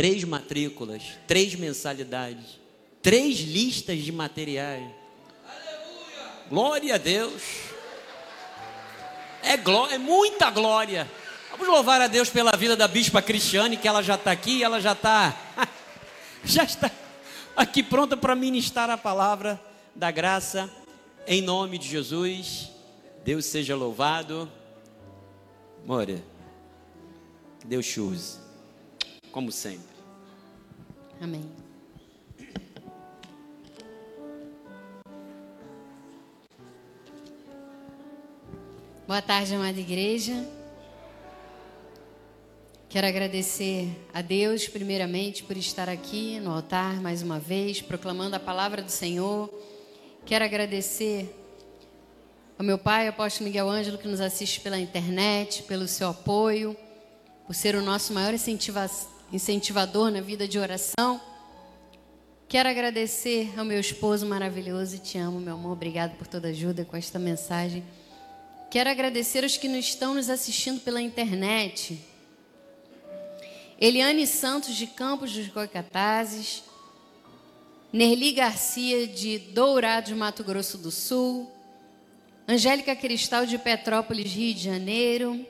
3 matrículas, 3 mensalidades, 3 listas de materiais. Glória a Deus. É muita glória. Vamos louvar a Deus pela vida da bispa Cristiane, que ela já está aqui, ela já está aqui pronta para ministrar a palavra da graça, em nome de Jesus. Deus seja louvado. More, que Deus te use, como sempre. Amém. Boa tarde, amada igreja. Quero agradecer a Deus, primeiramente, por estar aqui no altar mais uma vez, proclamando a palavra do Senhor. Quero agradecer ao meu pai, o apóstolo Miguel Ângelo, que nos assiste pela internet, pelo seu apoio, por ser o nosso maior incentivador na vida de oração. Quero agradecer ao meu esposo maravilhoso, te amo, meu amor, obrigado por toda a ajuda com esta mensagem. Quero agradecer aos que estão nos assistindo pela internet. Eliane Santos, de Campos dos Goitacazes. Nerli Garcia, de Dourados, Mato Grosso do Sul. Angélica Cristal, de Petrópolis, Rio de Janeiro.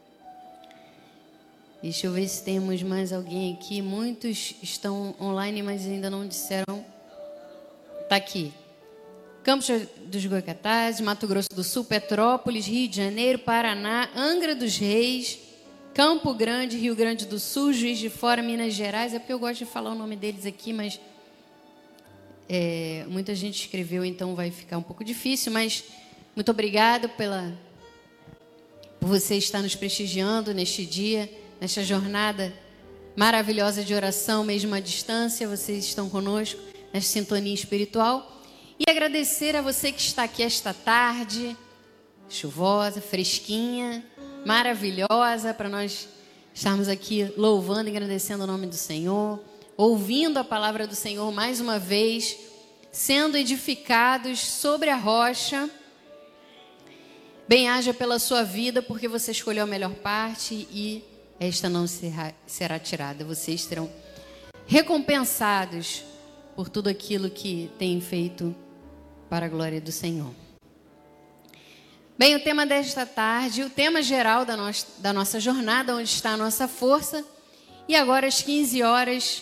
Deixa eu ver se temos mais alguém aqui. Muitos estão online, mas ainda não disseram. Está aqui. Campos dos Goitacazes, Mato Grosso do Sul, Petrópolis, Rio de Janeiro, Paraná, Angra dos Reis, Campo Grande, Rio Grande do Sul, Juiz de Fora, Minas Gerais. É porque eu gosto de falar o nome deles aqui, mas muita gente escreveu, então vai ficar um pouco difícil. Mas muito obrigado por você estar nos prestigiando neste dia, nesta jornada maravilhosa de oração, mesmo à distância. Vocês estão conosco nesta sintonia espiritual. E agradecer a você que está aqui esta tarde, chuvosa, fresquinha, maravilhosa, para nós estarmos aqui louvando e agradecendo o nome do Senhor, ouvindo a palavra do Senhor mais uma vez, sendo edificados sobre a rocha. Bem-haja pela sua vida, porque você escolheu a melhor parte e esta não será tirada. Vocês serão recompensados por tudo aquilo que tem feito para a glória do Senhor. Bem, o tema desta tarde, o tema geral da nossa jornada, onde está a nossa força. E agora às 15 horas,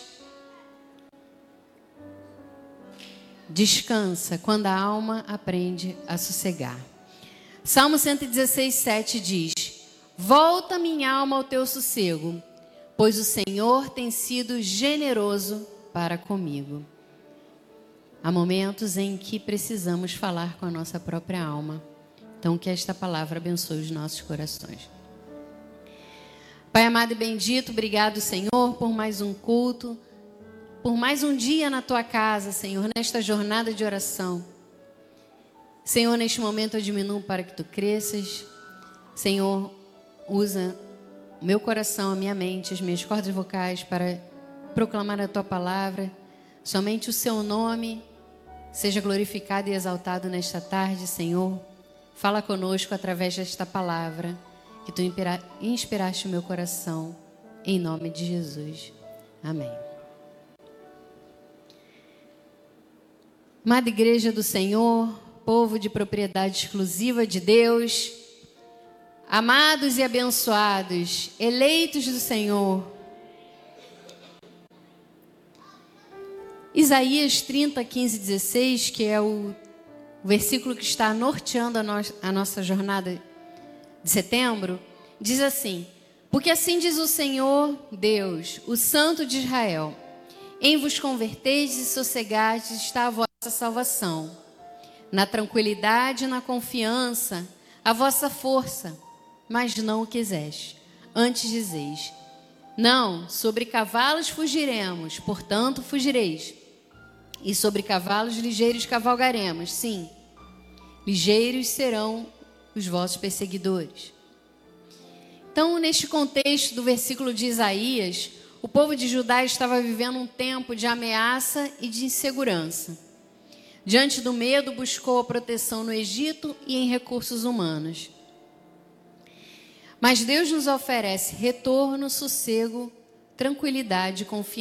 descansa quando a alma aprende a sossegar. Salmo 116, 7 diz: volta minha alma ao teu sossego, pois o Senhor tem sido generoso para comigo. Há momentos em que precisamos falar com a nossa própria alma. Então, que esta palavra abençoe os nossos corações. Pai amado e bendito, obrigado, Senhor, por mais um culto, por mais um dia na tua casa, Senhor, nesta jornada de oração. Senhor, neste momento eu diminuo para que tu cresças. Senhor, usa o meu coração, a minha mente, as minhas cordas vocais para proclamar a tua palavra. Somente o seu nome seja glorificado e exaltado nesta tarde, Senhor. Fala conosco através desta palavra que tu inspiraste o meu coração, em nome de Jesus. Amém. Amada igreja do Senhor, povo de propriedade exclusiva de Deus, amados e abençoados, eleitos do Senhor, Isaías 30, 15, 16, que é o versículo que está norteando a nossa jornada de setembro, diz assim: porque assim diz o Senhor Deus, o Santo de Israel, em vos converteis e sossegardes está a vossa salvação, na tranquilidade e na confiança a vossa força, mas não o quiseste. Antes dizeis: não, sobre cavalos fugiremos, portanto fugireis. E sobre cavalos ligeiros cavalgaremos. Sim, ligeiros serão os vossos perseguidores. Então, neste contexto do versículo de Isaías, o povo de Judá estava vivendo um tempo de ameaça e de insegurança. Diante do medo, buscou a proteção no Egito e em recursos humanos. Mas Deus nos oferece retorno, sossego, tranquilidade e confiança.